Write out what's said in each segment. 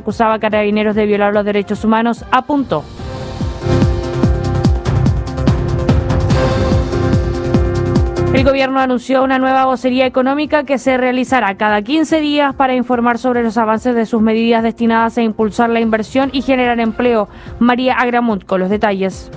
acusaba a Carabineros de violar los derechos humanos, apuntó. El gobierno anunció una nueva vocería económica que se realizará cada 15 días para informar sobre los avances de sus medidas destinadas a impulsar la inversión y generar empleo. María Agramunt con los detalles.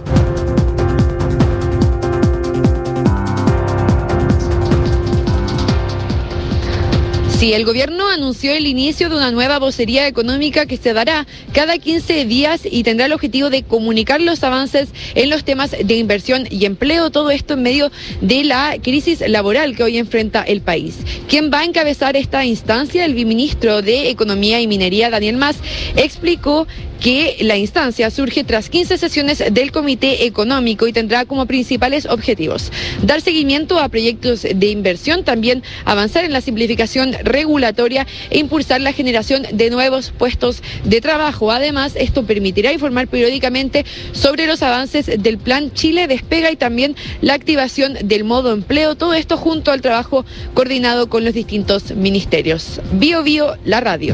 Sí, el gobierno anunció el inicio de una nueva vocería económica que se dará cada 15 días y tendrá el objetivo de comunicar los avances en los temas de inversión y empleo, todo esto en medio de la crisis laboral que hoy enfrenta el país. Quien va a encabezar esta instancia, el viceministro de Economía y Minería, Daniel Mas, explicó que la instancia surge tras 15 sesiones del Comité Económico y tendrá como principales objetivos dar seguimiento a proyectos de inversión, también avanzar en la simplificación regulatoria e impulsar la generación de nuevos puestos de trabajo. Además, esto permitirá informar periódicamente sobre los avances del Plan Chile Despega y también la activación del modo empleo, todo esto junto al trabajo coordinado con los distintos ministerios. Bio Bio, la radio.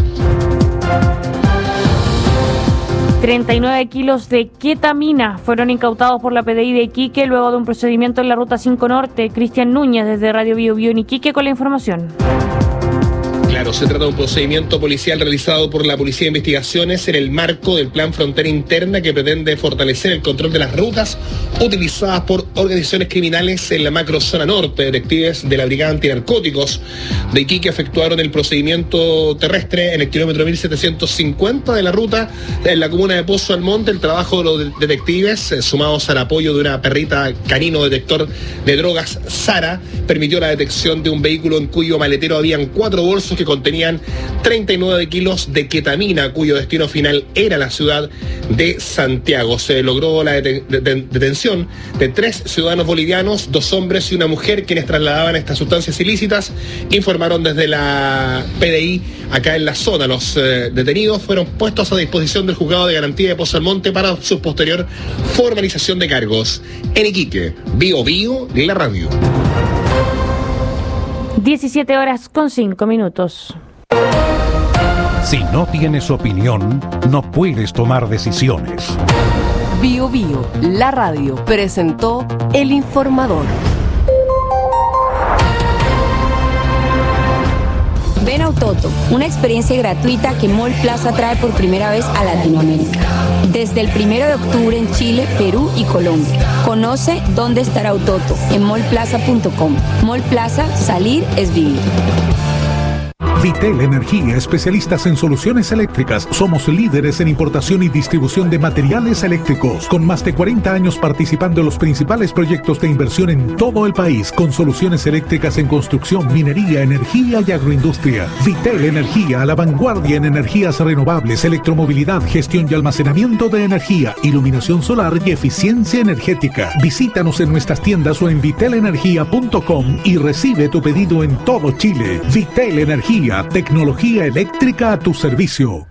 39 kilos de ketamina fueron incautados por la PDI de Iquique luego de un procedimiento en la Ruta 5 Norte. Cristian Núñez desde Radio Bio Bio en Iquique con la información. Claro, se trata de un procedimiento policial realizado por la Policía de Investigaciones en el marco del Plan Frontera Interna que pretende fortalecer el control de las rutas utilizadas por organizaciones criminales en la macrozona norte. Detectives de la Brigada Antinarcóticos de Iquique efectuaron el procedimiento terrestre en el kilómetro 1750 de la ruta en la comuna de Pozo Almonte. El trabajo de los detectives, sumados al apoyo de una perrita canino detector de drogas, Sara, permitió la detección de un vehículo en cuyo maletero habían 4 bolsos que contenían 39 kilos de ketamina, cuyo destino final era la ciudad de Santiago. Se logró la detención de 3 ciudadanos bolivianos, 2 hombres y una mujer, quienes trasladaban estas sustancias ilícitas, informaron desde la PDI acá en la zona. Los detenidos fueron puestos a disposición del Juzgado de Garantía de Pozo Almonte para su posterior formalización de cargos. En Iquique, Bio Bio, la radio. 17:05. Si no tienes opinión, no puedes tomar decisiones. Bio Bio, la radio, presentó El Informador. Ven a Autoto, una experiencia gratuita que Mall Plaza trae por primera vez a Latinoamérica. Desde el 1 de octubre en Chile, Perú y Colombia. Conoce dónde estará Autoto en mallplaza.com. Mall Plaza, salir es vivir. Vitel Energía, especialistas en soluciones eléctricas. Somos líderes en importación y distribución de materiales eléctricos, con más de 40 años participando en los principales proyectos de inversión en todo el país, con soluciones eléctricas en construcción, minería, energía y agroindustria. Vitel Energía, a la vanguardia en energías renovables, electromovilidad, gestión y almacenamiento de energía, iluminación solar y eficiencia energética. Visítanos en nuestras tiendas o en vitelenergia.com y recibe tu pedido en todo Chile. Vitel Energía, tecnología eléctrica a tu servicio.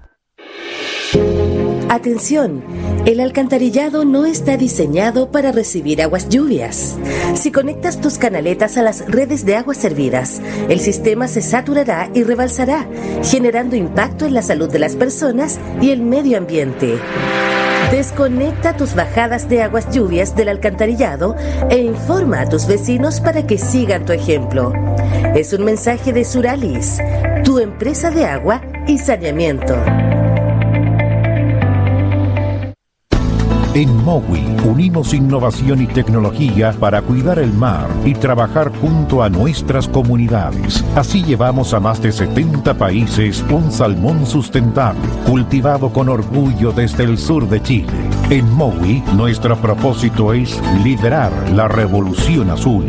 Atención, el alcantarillado no está diseñado para recibir aguas lluvias. Si conectas tus canaletas a las redes de aguas servidas, el sistema se saturará y rebalsará, generando impacto en la salud de las personas y el medio ambiente. Desconecta tus bajadas de aguas lluvias del alcantarillado e informa a tus vecinos para que sigan tu ejemplo. Es un mensaje de Suralis, tu empresa de agua y saneamiento. En Mowi unimos innovación y tecnología para cuidar el mar y trabajar junto a nuestras comunidades. Así llevamos a más de 70 países un salmón sustentable, cultivado con orgullo desde el sur de Chile. En Mowi, nuestro propósito es liderar la revolución azul.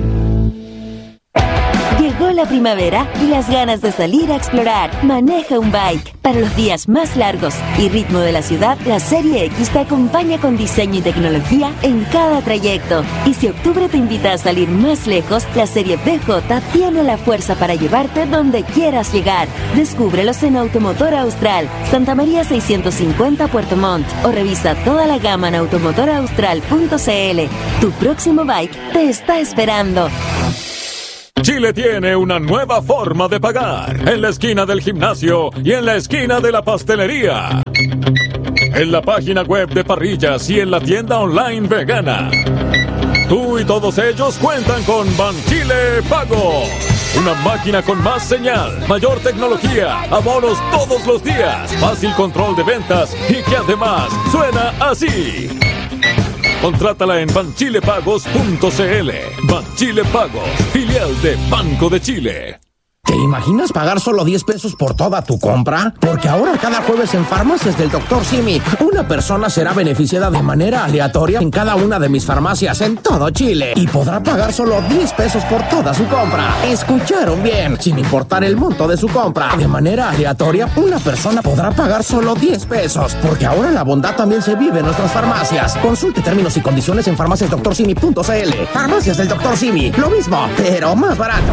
Llegó la primavera y las ganas de salir a explorar. Maneja un bike. Para los días más largos y ritmo de la ciudad, la Serie X te acompaña con diseño y tecnología en cada trayecto. Y si octubre te invita a salir más lejos, la Serie BJ tiene la fuerza para llevarte donde quieras llegar. Descúbrelos en Automotor Austral, Santa María 650 Puerto Montt, o revisa toda la gama en automotoraustral.cl. Tu próximo bike te está esperando. Chile tiene una nueva forma de pagar, en la esquina del gimnasio y en la esquina de la pastelería, en la página web de Parrillas y en la tienda online vegana. Tú y todos ellos cuentan con Banchile Pago, una máquina con más señal, mayor tecnología, abonos todos los días, fácil control de ventas y que además suena así. Contrátala en banchilepagos.cl. Banchile Pagos, filial de Banco de Chile. ¿Te imaginas pagar solo 10 pesos por toda tu compra? Porque ahora cada jueves en Farmacias del Dr. Simi, una persona será beneficiada de manera aleatoria en cada una de mis farmacias en todo Chile y podrá pagar solo 10 pesos por toda su compra. ¿Escucharon bien? Sin importar el monto de su compra, de manera aleatoria, una persona podrá pagar solo 10 pesos, porque ahora la bondad también se vive en nuestras farmacias. Consulte términos y condiciones en farmaciasdoctorsimi.cl. Farmacias del Dr. Simi, lo mismo, pero más barato.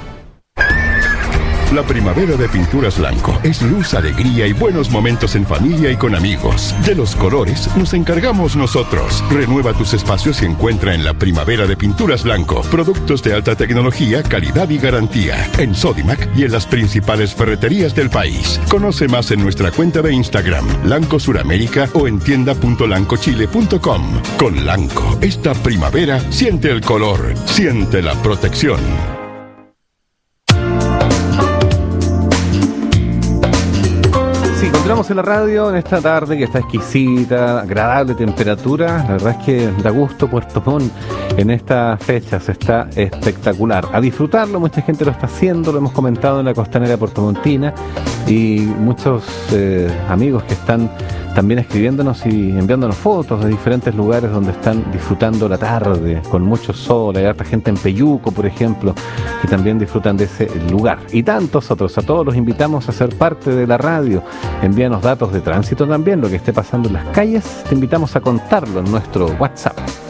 La primavera de Pinturas Blanco es luz, alegría y buenos momentos en familia y con amigos. De los colores nos encargamos nosotros. Renueva tus espacios y encuentra en la primavera de Pinturas Blanco productos de alta tecnología, calidad y garantía. En Sodimac y en las principales ferreterías del país. Conoce más en nuestra cuenta de Instagram, Lanco Suramérica, o en tienda.lancochile.com. Con Lanco, esta primavera siente el color, siente la protección. Sí, continuamos en la radio en esta tarde que está exquisita, agradable temperatura. La verdad es que da gusto Puerto Montt en estas fechas, está espectacular. A disfrutarlo, mucha gente lo está haciendo, lo hemos comentado en la costanera puertomontina y muchos amigos que están también escribiéndonos y enviándonos fotos de diferentes lugares donde están disfrutando la tarde con mucho sol. Hay harta gente en Peyuco, por ejemplo, que también disfrutan de ese lugar. Y tantos otros. A todos los invitamos a ser parte de la radio. Envíanos datos de tránsito también, lo que esté pasando en las calles. Te invitamos a contarlo en nuestro WhatsApp.